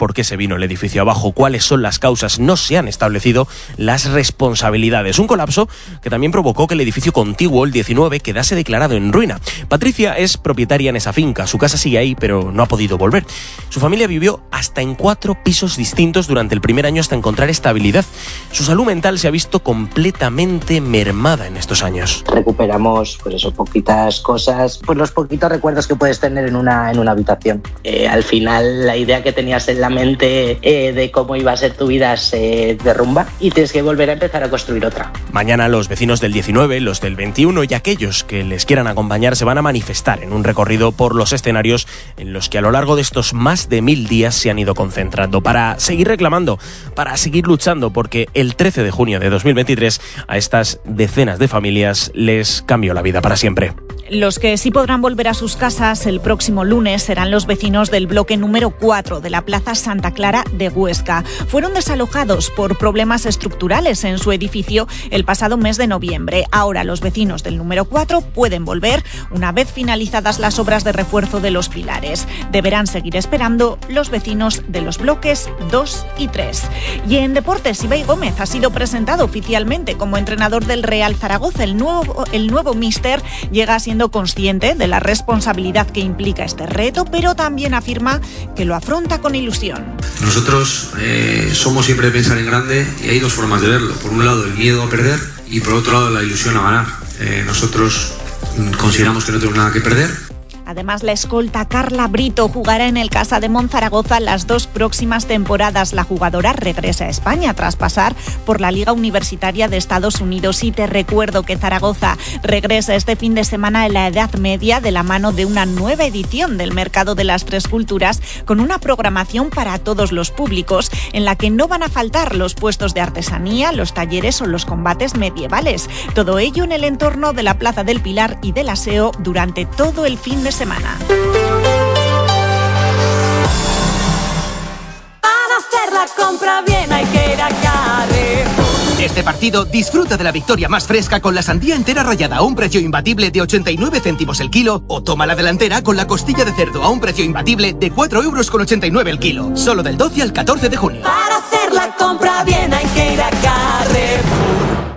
por qué se vino el edificio abajo, cuáles son las causas, no se han establecido las responsabilidades. Un colapso que también provocó que el edificio contiguo, el 19, quedase declarado en ruina. Patricia es propietaria en esa finca, su casa sigue ahí, pero no ha podido volver. Su familia vivió hasta en 4 pisos distintos durante el primer año hasta encontrar estabilidad. Su salud mental se ha visto completamente mermada en estos años. Recuperamos, poquitas cosas, los poquitos recuerdos que puedes tener en una habitación. Al final, la idea que tenías en la mente de cómo iba a ser tu vida se derrumba y tienes que volver a empezar a construir otra. Mañana los vecinos del 19, los del 21 y aquellos que les quieran acompañar se van a manifestar en un recorrido por los escenarios en los que a lo largo de estos más de 1000 días se han ido concentrando para seguir reclamando, para seguir luchando, porque el 13 de junio de 2023 a estas decenas de familias les cambió la vida para siempre. Los que sí podrán volver a sus casas el próximo lunes serán los vecinos del bloque número 4 de la Plaza Santa Clara de Huesca. Fueron desalojados por problemas estructurales en su edificio el pasado mes de noviembre. Ahora los vecinos del número 4 pueden volver una vez finalizadas las obras de refuerzo de los pilares. Deberán seguir esperando los vecinos de los bloques 2 y 3. Y en deportes, Ibai Gómez ha sido presentado oficialmente como entrenador del Real Zaragoza. El nuevo míster llega siendo consciente de la responsabilidad que implica este reto, pero también afirma que lo afronta con ilusión. Nosotros somos siempre de pensar en grande y hay 2 formas de verlo. Por un lado el miedo a perder y por otro lado la ilusión a ganar. Nosotros consideramos que no tenemos nada que perder. Además, la escolta Carla Brito jugará en el Casa de Monzaragoza las 2 próximas temporadas. La jugadora regresa a España tras pasar por la Liga Universitaria de Estados Unidos. Y te recuerdo que Zaragoza regresa este fin de semana en la Edad Media de la mano de una nueva edición del Mercado de las Tres Culturas con una programación para todos los públicos en la que no van a faltar los puestos de artesanía, los talleres o los combates medievales. Todo ello en el entorno de la Plaza del Pilar y del Aseo durante todo el fin de semana. Para hacer la compra bien hay que ir a Carrefour. Este partido disfruta de la victoria más fresca con la sandía entera rallada a un precio imbatible de 89 céntimos el kilo, o toma la delantera con la costilla de cerdo a un precio imbatible de 4,89 € el kilo. Solo del 12 al 14 de junio. Para hacer la compra bien hay que ir a Carrefour.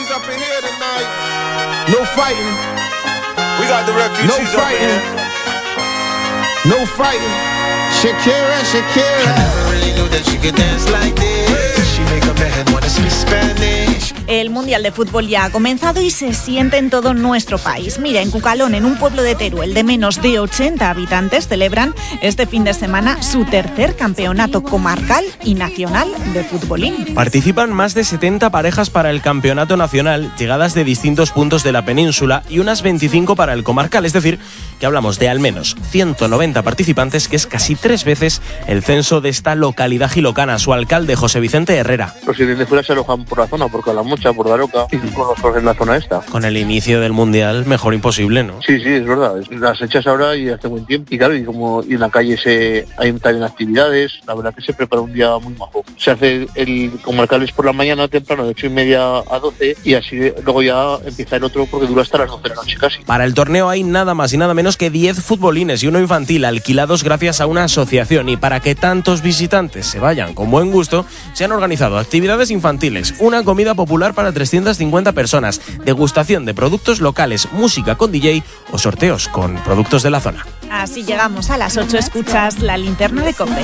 No fighting. We got the refugees no fighting. No fighting. Shakira, Shakira. I never really knew that she could dance like this. She make up her head wanna speak Spanish. El Mundial de Fútbol ya ha comenzado y se siente en todo nuestro país. Mira, en Cucalón, en un pueblo de Teruel de menos de 80 habitantes, celebran este fin de semana su tercer campeonato comarcal y nacional de futbolín. Participan más de 70 parejas para el campeonato nacional, llegadas de distintos puntos de la península, y unas 25 para el comarcal, es decir, que hablamos de al menos 190 participantes, que es casi 3 veces el censo de esta localidad gilocana. Su alcalde, José Vicente Herrera. Los de fuera se alojan por la zona, porque la Mocha, por Daroca, y por en la zona esta. Con el inicio del Mundial, mejor imposible, ¿no? Sí, es verdad. Las echas ahora y hace buen tiempo. Y claro, y en la calle hay también actividades. La verdad que se prepara un día muy majo. Se hace el comarcales por la mañana temprano, de 8:30 a 12, y así luego ya empieza el otro porque dura hasta las 12 de la noche casi. Para el torneo hay nada más y nada menos que 10 futbolines y uno infantil alquilados gracias a una asociación, y para que tantos visitantes se vayan con buen gusto, se han organizado actividades infantiles, una comida popular para 350 personas, degustación de productos locales, música con DJ o sorteos con productos de la zona. Así llegamos a las 8, escuchas la linterna de COPE.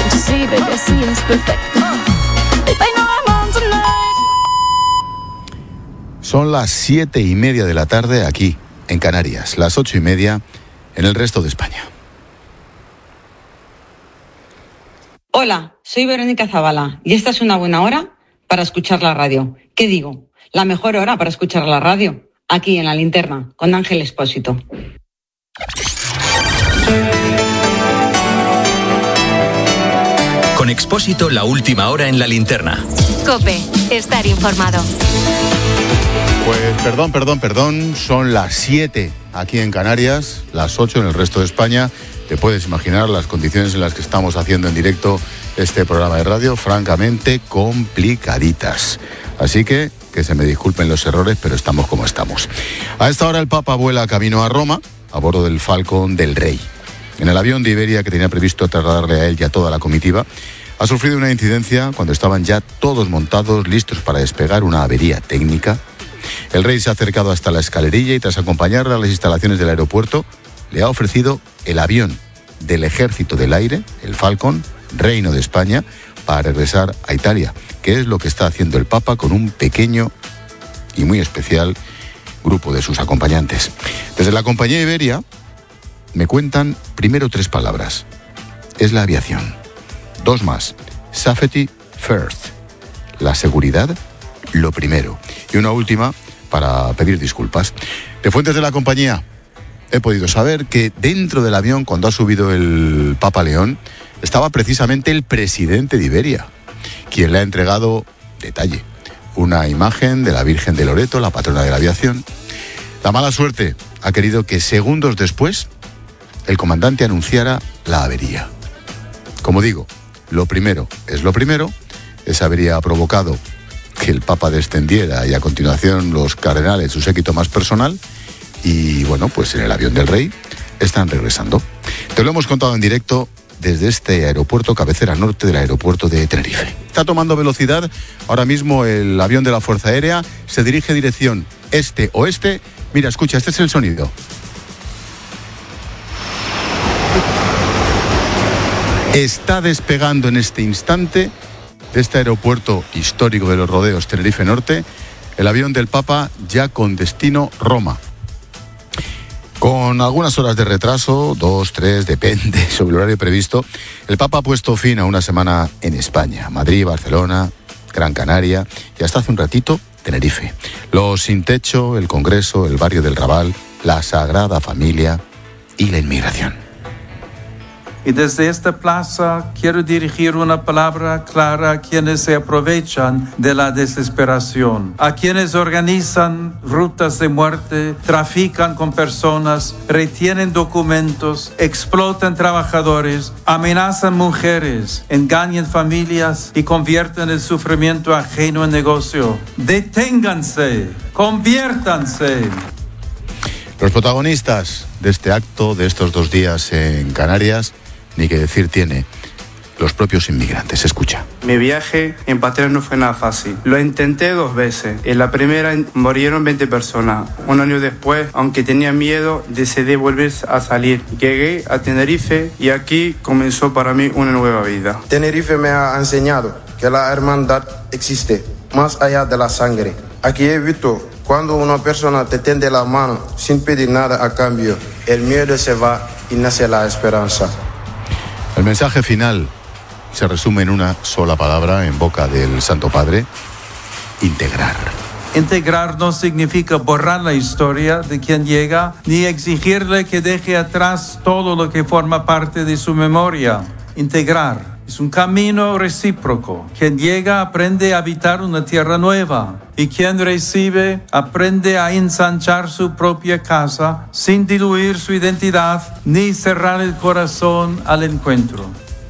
Son las 7:30 de la tarde aquí, en Canarias, las 8:30 en el resto de España. Hola, soy Verónica Zavala y esta es una buena hora para escuchar la radio. ¿Qué digo? La mejor hora para escuchar la radio, aquí en La Linterna, con Ángel Expósito. Con Expósito, la última hora en La Linterna. COPE, estar informado. Pues perdón, son las 7 aquí en Canarias, las 8 en el resto de España. Te puedes imaginar las condiciones en las que estamos haciendo en directo este programa de radio, francamente complicaditas. Así que se me disculpen los errores, pero estamos como estamos. A esta hora el Papa vuela camino a Roma, a bordo del Falcon del Rey. En el avión de Iberia, que tenía previsto trasladarle a él y a toda la comitiva, ha sufrido una incidencia cuando estaban ya todos montados, listos para despegar, una avería técnica. El rey se ha acercado hasta la escalerilla y, tras acompañarle a las instalaciones del aeropuerto, le ha ofrecido el avión del Ejército del Aire, el Falcon, Reino de España, para regresar a Italia, que es lo que está haciendo el Papa con un pequeño y muy especial grupo de sus acompañantes. Desde la compañía Iberia me cuentan primero 3 palabras. Es la aviación. 2 más. Safety first. La seguridad, lo primero. Y una última para pedir disculpas. De fuentes de la compañía he podido saber que dentro del avión, cuando ha subido el Papa León, estaba precisamente el presidente de Iberia, quien le ha entregado, detalle, una imagen de la Virgen de Loreto, la patrona de la aviación. La mala suerte ha querido que segundos después el comandante anunciara la avería. Como digo, lo primero es lo primero. Esa avería ha provocado que el Papa descendiera y a continuación los cardenales, su séquito más personal, y bueno, pues en el avión del rey están regresando. Te lo hemos contado en directo desde este aeropuerto, cabecera norte del aeropuerto de Tenerife. Está tomando velocidad ahora mismo el avión de la Fuerza Aérea, se dirige dirección este-oeste. Mira, escucha, este es el sonido. Está despegando en este instante de este aeropuerto histórico de los Rodeos, Tenerife Norte, el avión del Papa, ya con destino Roma. Con algunas horas de retraso, 2, 3, depende sobre el horario previsto, el Papa ha puesto fin a una semana en España, Madrid, Barcelona, Gran Canaria y hasta hace un ratito Tenerife. Los Sin Techo, el Congreso, el barrio del Raval, la Sagrada Familia y la inmigración. Y desde esta plaza quiero dirigir una palabra clara a quienes se aprovechan de la desesperación, a quienes organizan rutas de muerte, trafican con personas, retienen documentos, explotan trabajadores, amenazan mujeres, engañan familias y convierten el sufrimiento ajeno en negocio. Deténganse, conviértanse. Los protagonistas de este acto, de estos 2 días en Canarias, ni que decir tiene, los propios inmigrantes. Escucha. Mi viaje en patria no fue nada fácil. Lo intenté 2 veces. En la primera murieron 20 personas. Un año después, aunque tenía miedo, decidí volver a salir. Llegué a Tenerife y aquí comenzó para mí una nueva vida. Tenerife me ha enseñado que la hermandad existe, más allá de la sangre. Aquí he visto cuando una persona te tiende la mano sin pedir nada a cambio, el miedo se va y nace la esperanza. El mensaje final se resume en una sola palabra en boca del Santo Padre: integrar. Integrar no significa borrar la historia de quien llega, ni exigirle que deje atrás todo lo que forma parte de su memoria. Integrar es un camino recíproco. Quien llega aprende a habitar una tierra nueva, y quien recibe aprende a ensanchar su propia casa sin diluir su identidad ni cerrar el corazón al encuentro.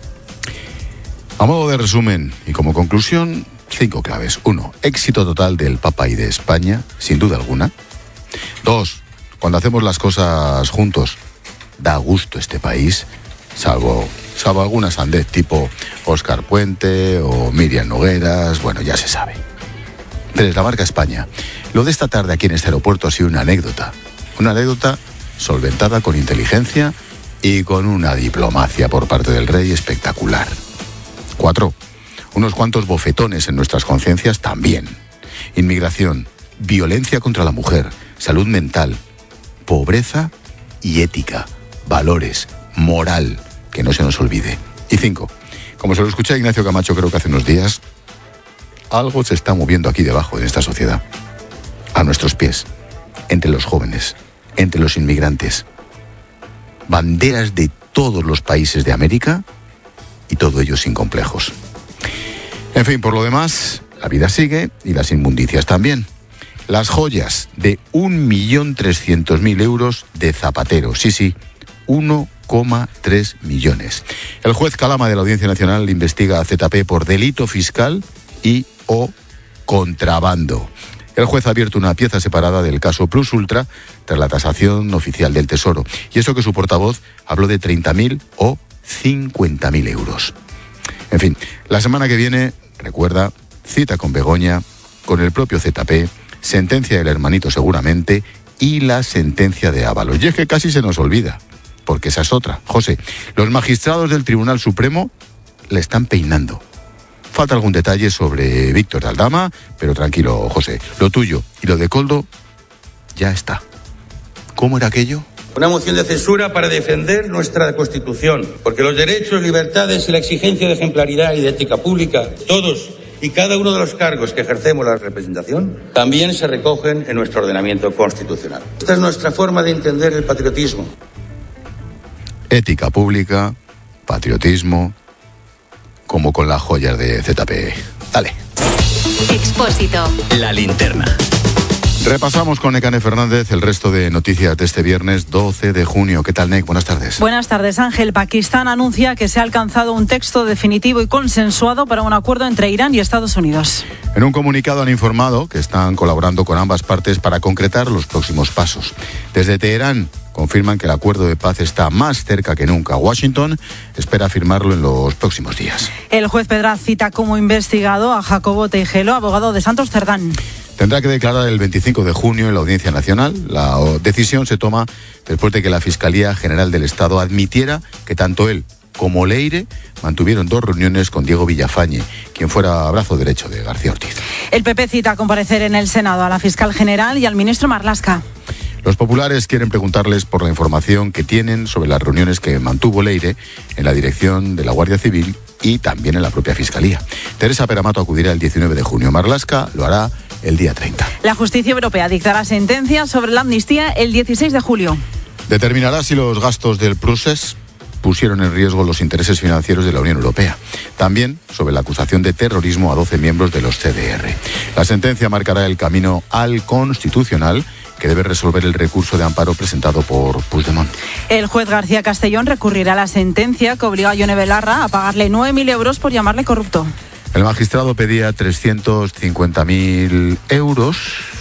A modo de resumen y como conclusión, 5 claves. 1. Éxito total del Papa y de España, sin duda alguna. 2. Cuando hacemos las cosas juntos, da gusto este país, salvo alguna sandez tipo Óscar Puente o Miriam Nogueras, bueno, ya se sabe. 3. La marca España. Lo de esta tarde aquí en este aeropuerto ha sido una anécdota solventada con inteligencia y con una diplomacia por parte del rey espectacular. 4. Unos cuantos bofetones en nuestras conciencias también. Inmigración, violencia contra la mujer, salud mental, pobreza y ética, valores, moral, que no se nos olvide. Y 5. Como se lo escuché a Ignacio Camacho creo que hace unos días, algo se está moviendo aquí debajo en esta sociedad, a nuestros pies, entre los jóvenes, entre los inmigrantes. Banderas de todos los países de América y todo ello sin complejos. En fin, por lo demás, la vida sigue y las inmundicias también. Las joyas de 1.300.000 euros de Zapatero. Sí, 1,3 millones. El juez Calama de la Audiencia Nacional investiga a ZP por delito fiscal y o contrabando. El juez ha abierto una pieza separada del caso Plus Ultra tras la tasación oficial del Tesoro. Y eso que su portavoz habló de 30.000 o 50.000 euros. En fin, la semana que viene, recuerda, cita con Begoña, con el propio ZP, sentencia del hermanito seguramente y la sentencia de Ábalos. Y es que casi se nos olvida, porque esa es otra. José, los magistrados del Tribunal Supremo le están peinando. Falta algún detalle sobre Víctor de Aldama, pero tranquilo, José, lo tuyo y lo de Koldo ya está. ¿Cómo era aquello? Una moción de censura para defender nuestra Constitución, porque los derechos, libertades y la exigencia de ejemplaridad y de ética pública, todos y cada uno de los cargos que ejercemos la representación, también se recogen en nuestro ordenamiento constitucional. Esta es nuestra forma de entender el patriotismo. Ética pública, patriotismo, como con las joyas de ZP. Dale. Expósito. La linterna. Repasamos con Nekane Fernández el resto de noticias de este viernes 12 de junio. ¿Qué tal, Nek? Buenas tardes. Buenas tardes, Ángel. Pakistán anuncia que se ha alcanzado un texto definitivo y consensuado para un acuerdo entre Irán y Estados Unidos. En un comunicado han informado que están colaborando con ambas partes para concretar los próximos pasos. Desde Teherán confirman que el acuerdo de paz está más cerca que nunca. Washington espera firmarlo en los próximos días. El juez Pedraz cita como investigado a Jacobo Teijelo, abogado de Santos Cerdán. Tendrá que declarar el 25 de junio en la Audiencia Nacional. La decisión se toma después de que la Fiscalía General del Estado admitiera que tanto él como Leire mantuvieron 2 reuniones con Diego Villafañe, quien fuera brazo derecho de García Ortiz. El PP cita a comparecer en el Senado a la fiscal general y al ministro Marlaska. Los populares quieren preguntarles por la información que tienen sobre las reuniones que mantuvo Leire en la dirección de la Guardia Civil y también en la propia Fiscalía. Teresa Peramato acudirá el 19 de junio. Marlaska lo hará el día 30. La justicia europea dictará sentencia sobre la amnistía el 16 de julio. Determinará si los gastos del procés pusieron en riesgo los intereses financieros de la Unión Europea. También sobre la acusación de terrorismo a 12 miembros de los CDR. La sentencia marcará el camino al Constitucional, que debe resolver el recurso de amparo presentado por Puigdemont. El juez García Castellón recurrirá a la sentencia que obligó a Ione Belarra a pagarle 9.000 euros por llamarle corrupto. El magistrado pedía 350.000 euros.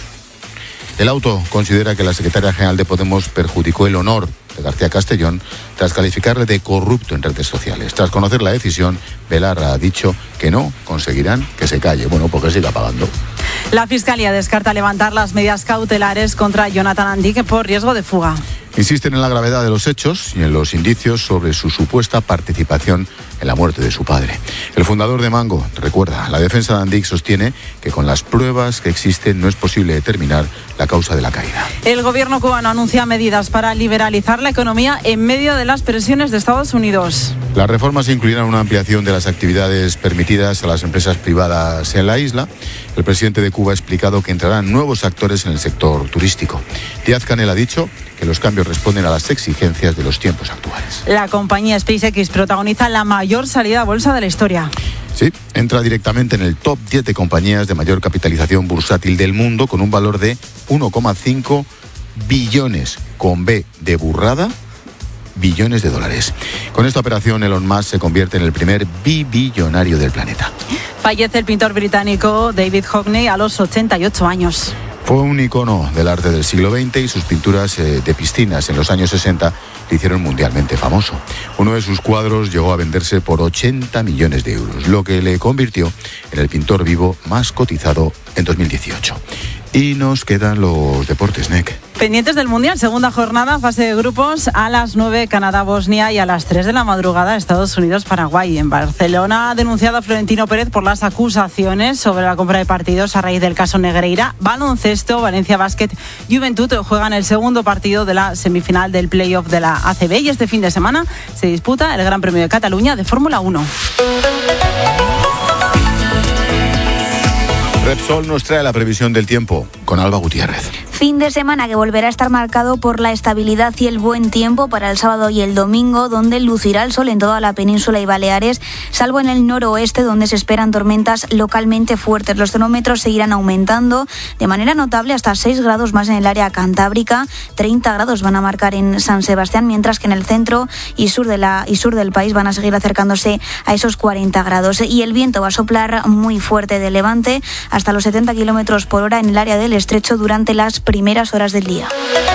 El auto considera que la secretaria general de Podemos perjudicó el honor de García Castellón tras calificarle de corrupto en redes sociales. Tras conocer la decisión, Belarra ha dicho que no conseguirán que se calle. Bueno, porque siga pagando. La Fiscalía descarta levantar las medidas cautelares contra Jonathan Andique por riesgo de fuga. Insisten en la gravedad de los hechos y en los indicios sobre su supuesta participación en la muerte de su padre. El fundador de Mango recuerda, la defensa de Andic sostiene que con las pruebas que existen no es posible determinar la causa de la caída. El gobierno cubano anuncia medidas para liberalizar la economía en medio de las presiones de Estados Unidos. Las reformas incluirán una ampliación de las actividades permitidas a las empresas privadas en la isla. El presidente de Cuba ha explicado que entrarán nuevos actores en el sector turístico. Díaz-Canel ha dicho que los cambios responden a las exigencias de los tiempos actuales. La compañía SpaceX protagoniza la mayor salida a bolsa de la historia. Sí, entra directamente en el top 10 de compañías de mayor capitalización bursátil del mundo con un valor de 1,5 billones, con B de burrada, billones de dólares. Con esta operación, Elon Musk se convierte en el primer bibillonario del planeta. Fallece el pintor británico David Hockney a los 88 años. Fue un icono del arte del siglo XX y sus pinturas de piscinas en los años 60 le hicieron mundialmente famoso. Uno de sus cuadros llegó a venderse por 80 millones de euros, lo que le convirtió en el pintor vivo más cotizado en 2018. Y nos quedan los deportes, Nek. Pendientes del Mundial, segunda jornada, fase de grupos, a las 9 Canadá-Bosnia y a las 3 de la madrugada Estados Unidos-Paraguay. En Barcelona ha denunciado a Florentino Pérez por las acusaciones sobre la compra de partidos a raíz del caso Negreira. Baloncesto, Valencia Basket, Juventud juegan el segundo partido de la semifinal del playoff de la ACB y este fin de semana se disputa el Gran Premio de Cataluña de Fórmula 1. Repsol nos trae la previsión del tiempo con Alba Gutiérrez. Fin de semana que volverá a estar marcado por la estabilidad y el buen tiempo para el sábado y el domingo, donde lucirá el sol en toda la península y Baleares, salvo en el noroeste, donde se esperan tormentas localmente fuertes. Los termómetros seguirán aumentando de manera notable hasta 6 grados más en el área cantábrica, 30 grados van a marcar en San Sebastián, mientras que en el centro y sur del país van a seguir acercándose a esos 40 grados. Y el viento va a soplar muy fuerte de levante hasta los 70 kilómetros por hora en el área del estrecho durante las primeras horas del día.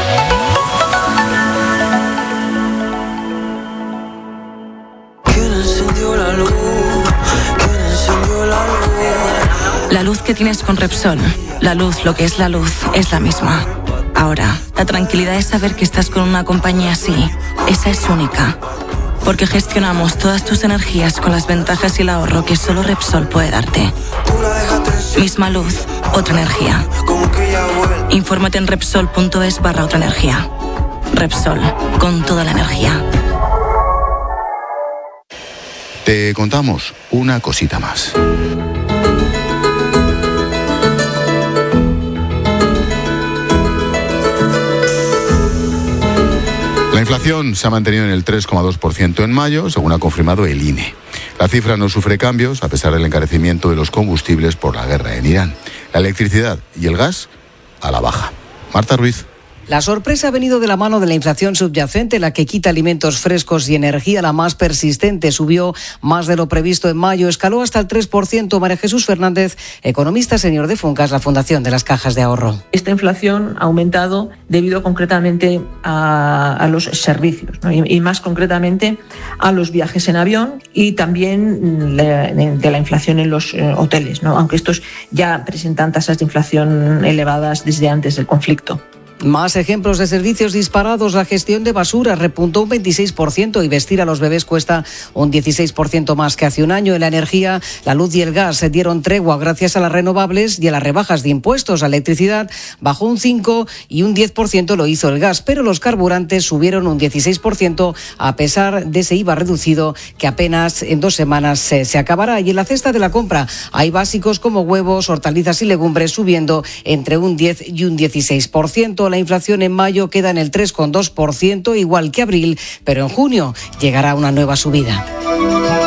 La luz que tienes con Repsol, la luz, lo que es la luz, es la misma. Ahora, la tranquilidad es saber que estás con una compañía así. Esa es única. Porque gestionamos todas tus energías con las ventajas y el ahorro que solo Repsol puede darte. Misma luz, otra energía. Infórmate en Repsol.es/otra energía. Repsol, con toda la energía. Te contamos una cosita más. La inflación se ha mantenido en el 3,2% en mayo, según ha confirmado el INE. La cifra no sufre cambios a pesar del encarecimiento de los combustibles por la guerra en Irán. La electricidad y el gas a la baja. Marta Ruiz. La sorpresa ha venido de la mano de la inflación subyacente, la que quita alimentos frescos y energía, la más persistente. Subió más de lo previsto en mayo, escaló hasta el 3%. María Jesús Fernández, economista senior de Funcas, la Fundación de las Cajas de Ahorro. Esta inflación ha aumentado debido concretamente a los servicios, ¿no? y más concretamente a los viajes en avión y también de la inflación en los hoteles, ¿no? Aunque estos ya presentan tasas de inflación elevadas desde antes del conflicto. Más ejemplos de servicios disparados. La gestión de basura repuntó un 26% y vestir a los bebés cuesta un 16% más que hace un año. En la energía, la luz y el gas se dieron tregua gracias a las renovables y a las rebajas de impuestos. La electricidad bajó un 5% y un 10% lo hizo el gas, pero los carburantes subieron un 16% a pesar de ese IVA reducido que apenas en 2 semanas se acabará. Y en la cesta de la compra hay básicos como huevos, hortalizas y legumbres subiendo entre un 10 y un 16%. La inflación en mayo queda en el 3,2%, igual que abril, pero en junio llegará una nueva subida.